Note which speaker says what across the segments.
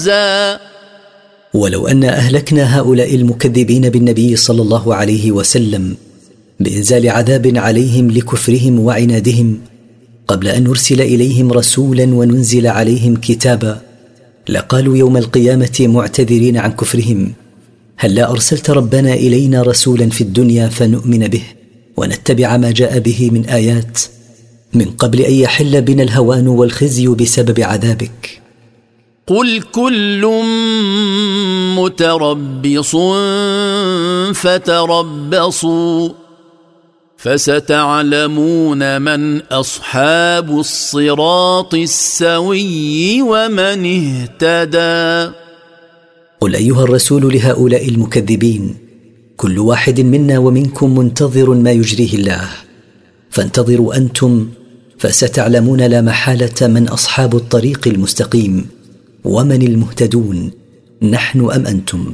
Speaker 1: ولو أن أهلكنا هؤلاء المكذبين بالنبي صلى الله عليه وسلم بإنزال عذاب عليهم لكفرهم وعنادهم قبل أن نرسل إليهم رسولا وننزل عليهم كتابا، لقالوا يوم القيامة معتذرين عن كفرهم: هلا أرسلت ربنا إلينا رسولا في الدنيا فنؤمن به ونتبع ما جاء به من آيات من قبل أن يحل بنا الهوان والخزي بسبب عذابك.
Speaker 2: قل كل متربص فتربصوا فستعلمون من أصحاب الصراط السوي ومن اهتدى.
Speaker 1: قل أيها الرسول لهؤلاء المكذبين: كل واحد منا ومنكم منتظر ما يجريه الله، فانتظروا أنتم فستعلمون لا محالة من أصحاب الطريق المستقيم ومن المهتدون، نحن أم أنتم.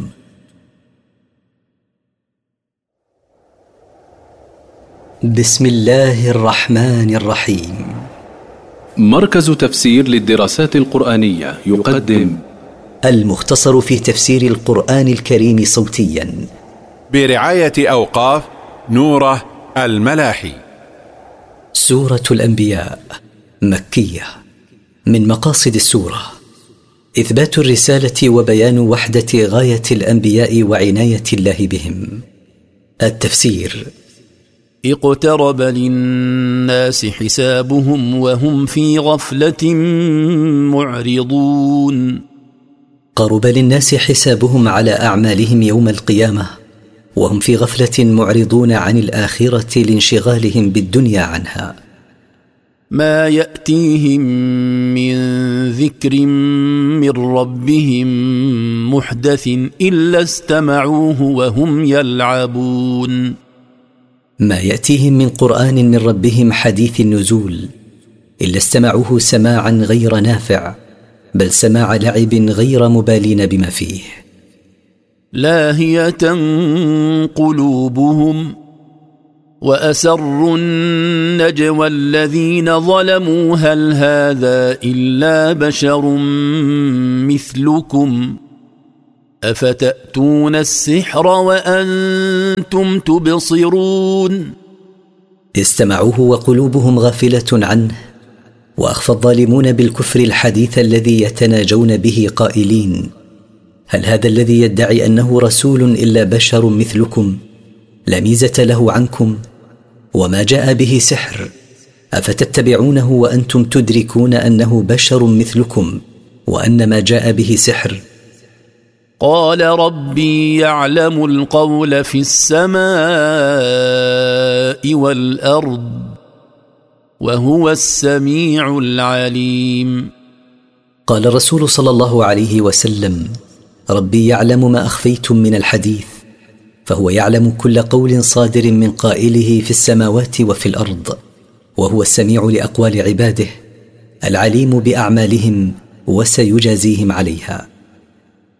Speaker 1: بسم الله الرحمن الرحيم.
Speaker 3: مركز تفسير للدراسات القرآنية يقدم
Speaker 1: المختصر في تفسير القرآن الكريم صوتيا
Speaker 4: برعاية أوقاف نوره الملاحي.
Speaker 1: سورة الأنبياء مكية. من مقاصد السورة إثبات الرسالة وبيان وحدة غاية الأنبياء وعناية الله بهم. التفسير:
Speaker 2: اقترب للناس حسابهم وهم في غفلة معرضون.
Speaker 1: قرب للناس حسابهم على أعمالهم يوم القيامة وهم في غفلة معرضون عن الآخرة لانشغالهم بالدنيا عنها.
Speaker 2: ما يأتيهم من ذكر من ربهم محدث إلا استمعوه وهم يلعبون.
Speaker 1: ما يأتيهم من قرآن من ربهم حديث النزول إلا استمعوه سماعا غير نافع، بل سماع لعب غير مبالين بما فيه.
Speaker 2: لاهية قلوبهم وأسروا النجوى الذين ظلموا هل هذا إلا بشر مثلكم أفتأتون السحر وأنتم تبصرون.
Speaker 1: استمعوه وقلوبهم غافلة عنه، وأخفى الظالمون بالكفر الحديث الذي يتناجون به قائلين: هل هذا الذي يدعي أنه رسول إلا بشر مثلكم لا ميزة له عنكم وما جاء به سحر، أفتتبعونه وأنتم تدركون أنه بشر مثلكم وأن ما جاء به سحر.
Speaker 2: قال ربي يعلم القول في السماء والأرض وهو السميع العليم.
Speaker 1: قال الرسول صلى الله عليه وسلم: ربي يعلم ما أخفيتم من الحديث، فهو يعلم كل قول صادر من قائله في السماوات وفي الأرض، وهو السميع لأقوال عباده العليم بأعمالهم وسيجازيهم عليها.